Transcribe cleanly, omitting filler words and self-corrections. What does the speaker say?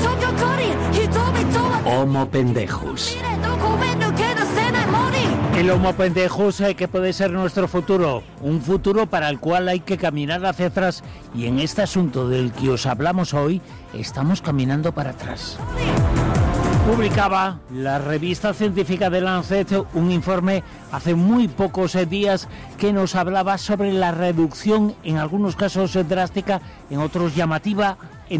Homo pendejus. El Homo pendejus que puede ser nuestro futuro, un futuro para el cual hay que caminar hacia atrás, y en este asunto del que os hablamos hoy, estamos caminando para atrás. Publicaba la revista científica de Lancet un informe hace muy pocos días que nos hablaba sobre la reducción, en algunos casos drástica, en otros llamativa,